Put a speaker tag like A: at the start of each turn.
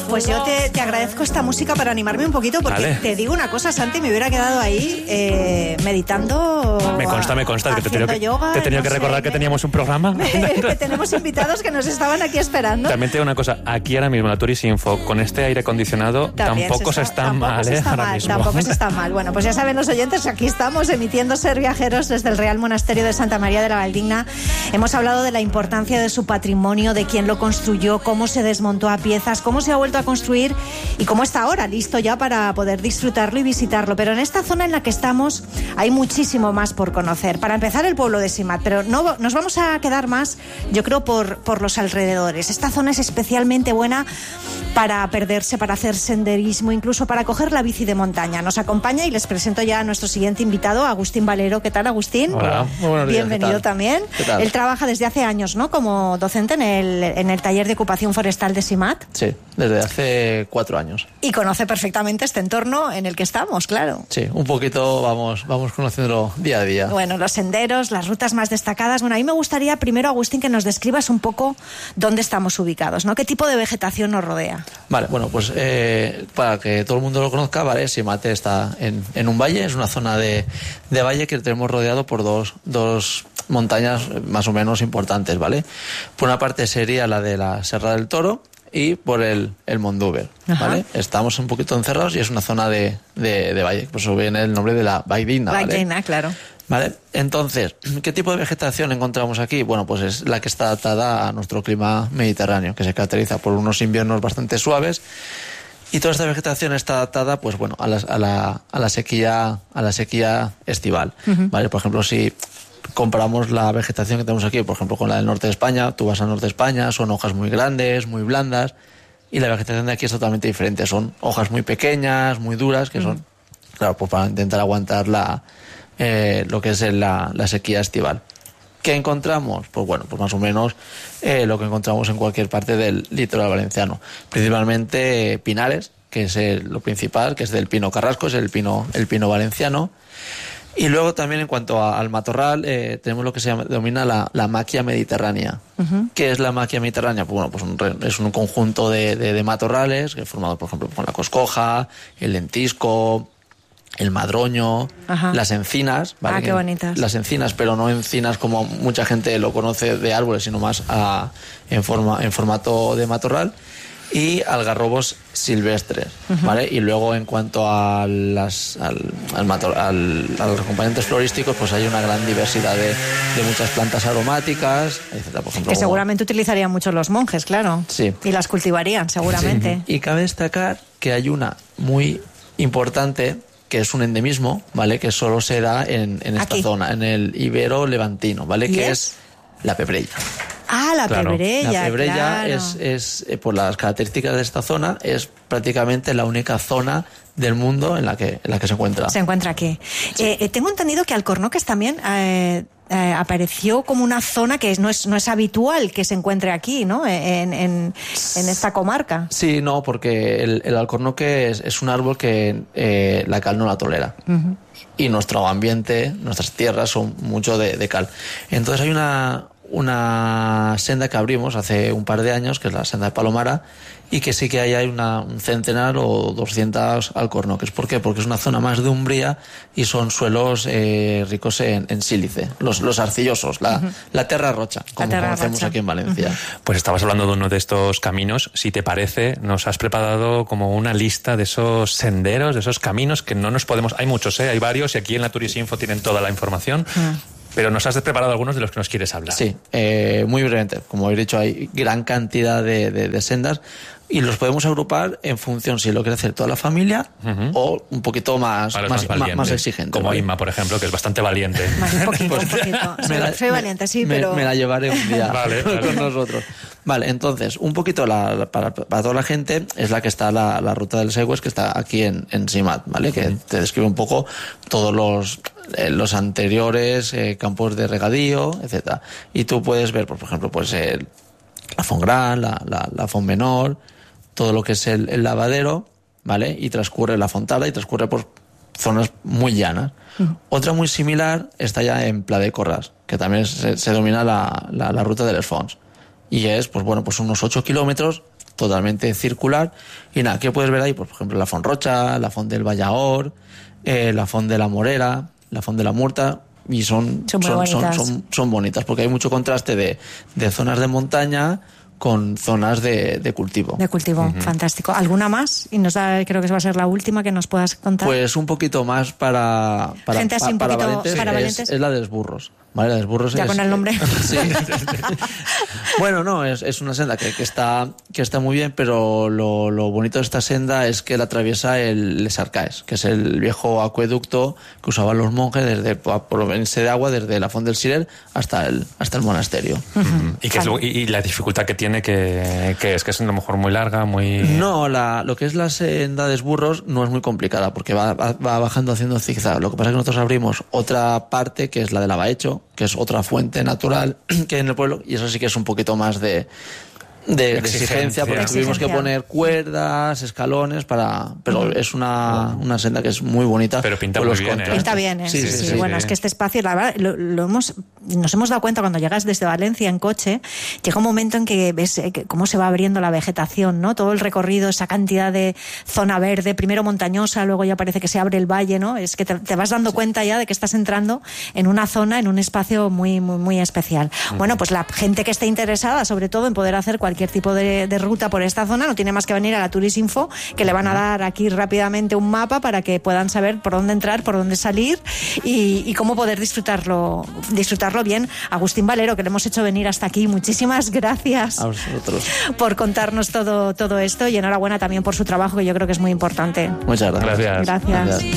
A: Pues yo te agradezco esta música para animarme un poquito, porque te digo una cosa, Santi, me hubiera quedado ahí meditando.
B: Me consta que te he tenido que recordar que teníamos un programa.
A: Que tenemos invitados que nos estaban aquí esperando.
B: También te digo una cosa, aquí ahora mismo la Turisinfo, con este aire acondicionado, tampoco se está mal, ahora mismo.
A: Tampoco se está mal. Bueno, pues ya saben los oyentes, aquí estamos emitiendo Ser Viajeros desde el Real Monasterio de Santa María de la Valdigna. Hemos hablado de la importancia de su patrimonio, de quién lo construyó, cómo se desmontó a piezas, cómo se ha vuelto a construir y cómo está ahora listo ya para poder disfrutarlo y visitarlo. Pero en esta zona en la que estamos hay muchísimo más por conocer. Para empezar, el pueblo de Simat, pero no nos vamos a quedar más, yo creo, por los alrededores. Esta zona es especialmente buena para perderse, para hacer senderismo, incluso para coger la bici de montaña. Nos acompaña y les presento ya a nuestro siguiente invitado, Agustín Valero. ¿Qué tal, Agustín?
C: Hola, muy buenos días.
A: Bienvenido también.
C: ¿Qué tal?
A: Él trabaja desde hace años, ¿no?, como docente en el taller de ocupación forestal de Simat.
C: Sí, desde hace 4 años.
A: Y conoce perfectamente este entorno en el que estamos, claro.
C: Sí, un poquito vamos conociéndolo día a día.
A: Bueno, los senderos, las rutas más destacadas. Bueno, a mí me gustaría primero, Agustín, que nos describas un poco dónde estamos ubicados, ¿no? ¿Qué tipo de vegetación nos rodea?
C: Vale, bueno, pues para que todo el mundo lo conozca, ¿vale? Simat está en un valle, es una zona de valle que tenemos rodeado por dos montañas más o menos importantes, ¿vale? Por una parte sería la de la Serra del Toro y por el Mondúber, ¿vale? Estamos un poquito encerrados y es una zona de valle, por eso viene el nombre de la Valdigna, ¿vale?
A: Valdigna, claro.
C: Vale, entonces, ¿qué tipo de vegetación encontramos aquí? Bueno, pues es la que está adaptada a nuestro clima mediterráneo, que se caracteriza por unos inviernos bastante suaves, y toda esta vegetación está adaptada, pues bueno, a la sequía estival, ¿vale? Por ejemplo, si comparamos la vegetación que tenemos aquí, por ejemplo, con la del norte de España, tú vas al norte de España, son hojas muy grandes, muy blandas, y la vegetación de aquí es totalmente diferente, son hojas muy pequeñas, muy duras, que son, claro, pues para intentar aguantar lo que es la sequía estival. ¿Qué encontramos? Pues bueno, pues más o menos lo que encontramos en cualquier parte del litoral valenciano. Principalmente pinares, que es lo principal, que es del pino carrasco, es el pino valenciano. Y luego también en cuanto al matorral, tenemos lo que se denomina la maquia mediterránea. ¿Qué es la maquia mediterránea? Pues bueno, pues es un conjunto de matorrales, que es formado, por ejemplo, con la coscoja, el lentisco, el madroño, las encinas, ¿vale?
A: Ah, qué bonitas.
C: Las encinas, pero no encinas como mucha gente lo conoce de árboles, sino más en formato de matorral, y algarrobos silvestres, ¿vale? Y luego en cuanto a los componentes florísticos, pues hay una gran diversidad de muchas plantas aromáticas, etcétera, por ejemplo.
A: Que seguramente utilizarían mucho los monjes, claro.
C: Sí.
A: Y las cultivarían, seguramente.
C: Sí. Y cabe destacar que hay una muy importante, que es un endemismo, ¿vale? Que solo se da en esta zona, en el Ibero Levantino, ¿vale? Que es la pebrella.
A: Ah, la pebrella.
C: La pebrella,
A: claro.
C: es por las características de esta zona, es prácticamente la única zona del mundo en la que se encuentra.
A: Se encuentra aquí. Sí. Tengo entendido que Alcornoques también apareció como una zona que no es habitual que se encuentre aquí, ¿no? En esta comarca.
C: Sí, no, porque el alcornoque es un árbol que la cal no la tolera. Y nuestro ambiente, nuestras tierras son mucho de cal. Entonces hay una senda que abrimos hace un par de años, que es la senda de Palomara, y que sí que hay un centenar o 200 alcornoques. ¿Por qué? Porque es una zona más de umbría y son suelos ricos en sílice, los arcillosos, la terra rocha, como conocemos aquí en Valencia.
B: Pues estabas hablando de uno de estos caminos. Si te parece, nos has preparado como una lista de esos senderos, de esos caminos que no nos podemos... Hay muchos, hay varios, y aquí en la Turisinfo tienen toda la información. Pero nos has preparado algunos de los que nos quieres hablar.
C: Sí, muy brevemente. Como habéis dicho, hay gran cantidad de sendas y los podemos agrupar en función si lo quiere hacer toda la familia o un poquito más exigente.
B: Como
C: ¿vale?
B: Inma, por ejemplo, que es bastante valiente.
A: Un poquito. Soy valiente, sí, pero...
C: Me la llevaré un día
B: vale.
C: con nosotros. Vale, entonces, un poquito para toda la gente es la que está la ruta del Segües, que está aquí en Simat, ¿vale? Que te describe un poco todos los anteriores campos de regadío, etcétera. Y tú puedes ver, por ejemplo, pues la Font Gran, la Font Menor, todo lo que es el lavadero, ¿vale? Y transcurre la Fontada y transcurre por zonas muy llanas. Otra muy similar está ya en Pla de Corràs, que también se denomina la ruta de les Fonts. Y es, pues bueno, pues unos 8 kilómetros totalmente circular. Y nada, ¿qué puedes ver ahí? Pues, por ejemplo, la Font Rocha, la Font del Vallaor, la Font de la Morera, la Font de la Murta, y son bonitas, porque hay mucho contraste de zonas de montaña con zonas de cultivo.
A: De cultivo, fantástico. ¿Alguna más? Y creo que va a ser la última que nos puedas contar.
C: Pues un poquito más para
A: gente así un poquito para valientes.
C: Es la de Esburros. ¿Vale? La de Esburros
A: ya
C: es,
A: con el nombre.
C: Sí. Bueno, no, es una senda que está muy bien, pero lo bonito de esta senda es que la atraviesa el Les Arcaes, que es el viejo acueducto que usaban los monjes desde proveerse de agua desde la Font del Cirer hasta el monasterio.
B: Y la dificultad que tiene que es a lo mejor muy larga, muy...
C: No, lo que es la senda de Esburros no es muy complicada porque va bajando haciendo zigzag. Lo que pasa es que nosotros abrimos otra parte que es la del Abahecho, que es otra fuente natural que hay en el pueblo, y eso sí que es un poquito más de exigencia, porque tuvimos que poner cuerdas, escalones pero es una senda que es muy bonita.
B: Pero pinta muy bien,
A: Pinta bien, ¿eh? Sí. Bueno, es que este espacio, la verdad, nos hemos dado cuenta cuando llegas desde Valencia en coche, llega un momento en que ves cómo se va abriendo la vegetación, ¿no? Todo el recorrido, esa cantidad de zona verde, primero montañosa, luego ya parece que se abre el valle, ¿no? Es que te vas dando cuenta ya de que estás entrando en una zona, en un espacio muy, muy, muy especial. Bueno, pues la gente que esté interesada, sobre todo en poder hacer cualquier tipo de ruta por esta zona, no tiene más que venir a la Turisinfo, que le van a dar aquí rápidamente un mapa para que puedan saber por dónde entrar, por dónde salir y cómo poder disfrutarlo bien. Agustín Valero, que le hemos hecho venir hasta aquí, muchísimas gracias
C: a vosotros
A: por contarnos todo esto, y enhorabuena también por su trabajo, que yo creo que es muy importante.
C: Muchas gracias.
B: Gracias.